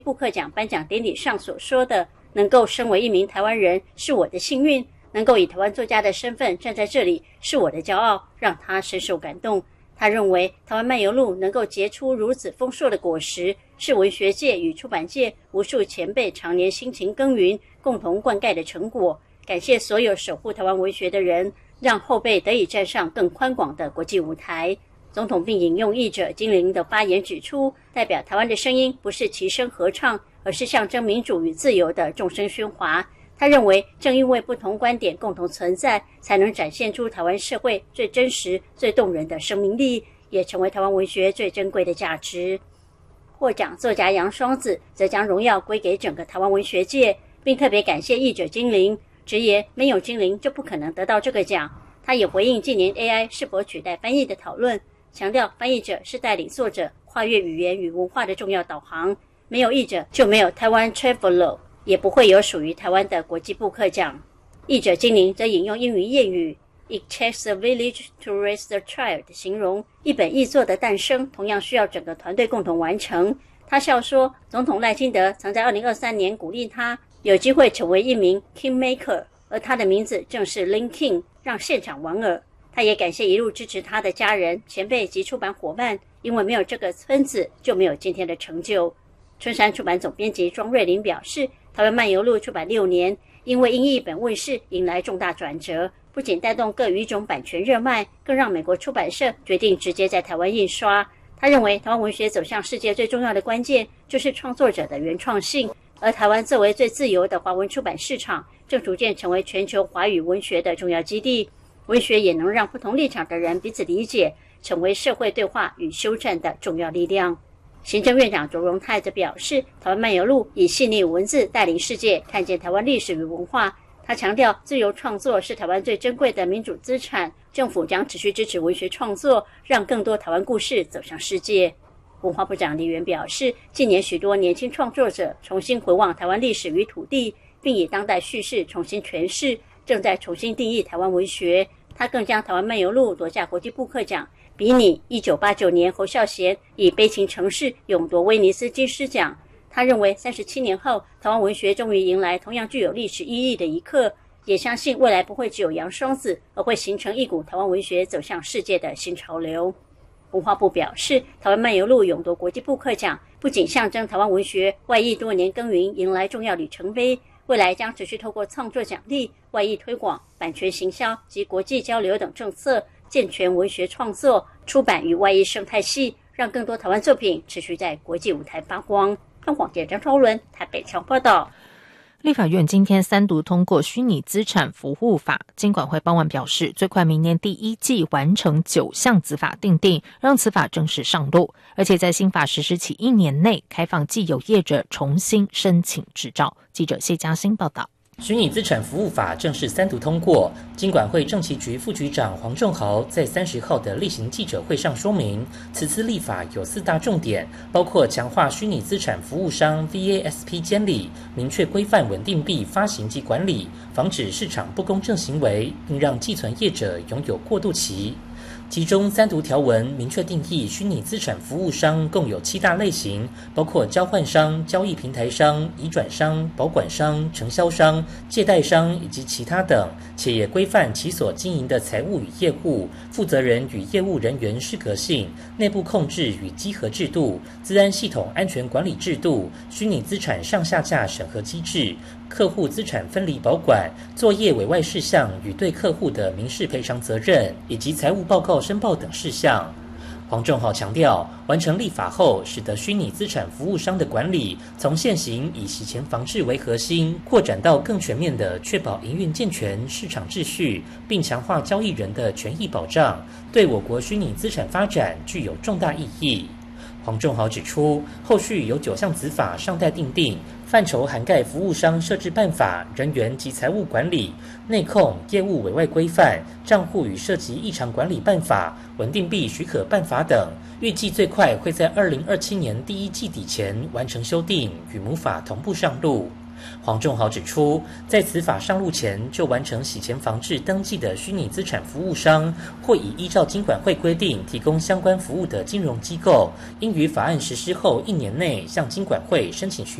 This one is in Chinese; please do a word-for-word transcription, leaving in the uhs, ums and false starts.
布克奖颁奖典礼上所说的，能够身为一名台湾人是我的幸运，能够以台湾作家的身份站在这里是我的骄傲，让他深受感动。他认为台湾漫游录能够结出如此丰硕的果实，是文学界与出版界无数前辈常年辛勤耕耘共同灌溉的成果。感谢所有守护台湾文学的人，让后辈得以站上更宽广的国际舞台。总统并引用译者金玲的发言指出，代表台湾的声音不是齐声合唱，而是象征民主与自由的众声喧哗。他认为正因为不同观点共同存在，才能展现出台湾社会最真实最动人的生命力，也成为台湾文学最珍贵的价值。获奖作家杨双子则将荣耀归给整个台湾文学界，并特别感谢译者金玲，直言没有金玲就不可能得到这个奖。他也回应近年 A I 是否取代翻译的讨论，强调翻译者是带领作者跨越语言与文化的重要导航，没有译者就没有台湾 Traveler， 也不会有属于台湾的国际布克奖。译者金玲则引用英语谚语 It takes a village to raise the child 形容一本译作的诞生同样需要整个团队共同完成。他笑说，总统赖清德曾在二零二三年鼓励他有机会成为一名 Kingmaker， 而他的名字正是 Lin King， 让现场莞尔。他也感谢一路支持他的家人、前辈及出版伙伴，因为没有这个村子，就没有今天的成就。春山出版总编辑庄瑞麟表示，台湾漫游录出版六年，因为英译本问世迎来重大转折，不仅带动各语种版权热卖，更让美国出版社决定直接在台湾印刷。他认为台湾文学走向世界最重要的关键就是创作者的原创性，而台湾作为最自由的华文出版市场，正逐渐成为全球华语文学的重要基地。文学也能让不同立场的人彼此理解，成为社会对话与修正的重要力量。行政院长卓荣泰则表示，台湾漫游录以细腻文字带领世界看见台湾历史与文化。他强调，自由创作是台湾最珍贵的民主资产，政府将持续支持文学创作，让更多台湾故事走向世界。文化部长李元表示，近年许多年轻创作者重新回望台湾历史与土地，并以当代叙事重新诠释，正在重新定义台湾文学。他更将台湾漫游录夺下国际布克奖，比拟一九八九年侯孝贤以悲情城市勇夺威尼斯金狮奖。他认为三十七年后，台湾文学终于迎来同样具有历史意义的一刻，也相信未来不会只有杨双子，而会形成一股台湾文学走向世界的新潮流。文化部表示，台湾漫游录勇夺国际布克奖，不仅象征台湾文学外溢多年耕耘迎来重要里程碑，未来将持续透过创作奖励、外溢推广、版权行销及国际交流等政策，健全文学创作、出版与外溢生态系，让更多台湾作品持续在国际舞台发光。中广电张超伦台北采访报道。 立法院今天三读通过虚拟资产服务法，金管会傍晚表示，最快明年第一季完成九项子法订定，让此法正式上路，而且在新法实施起一年内开放既有业者重新申请执照。记者谢嘉欣报道。 虚拟资产服务法正式三读通过，金管会政企局副局长黄仲豪在三十号的例行记者会上说明，此次立法有四大重点，包括强化虚拟资产服务商 V A S P 监理，明确规范稳定币发行及管理，防止市场不公正行为，并让寄存业者拥有过渡期。其中三读条文明确定义虚拟资产服务商共有七大类型，包括交换商、交易平台商、移转商、保管商、承销商、借贷商以及其他等，且也规范其所经营的财务与业务、负责人与业务人员适格性、内部控制与稽核制度、资安系统安全管理制度、虚拟资产上下架审核机制、客户资产分离保管、作业委外事项与对客户的民事赔偿责任，以及财务报告申报等事项。黄仲豪强调，完成立法后，使得虚拟资产服务商的管理从现行以洗钱防治为核心，扩展到更全面的确保营运健全、市场秩序，并强化交易人的权益保障，对我国虚拟资产发展具有重大意义。黄仲豪指出，后续有九项子法尚待订定，范畴涵盖服务商设置办法、人员及财务管理、内控、业务委外规范、账户与涉及异常管理办法、稳定币许可办法等，预计最快会在二零二七年第一季底前完成修订，与母法同步上路。 黄仲豪指出，在此法上路前就完成洗钱防治登记的虚拟资产服务商，或已依照金管会规定提供相关服务的金融机构，应于法案实施后一年内向金管会申请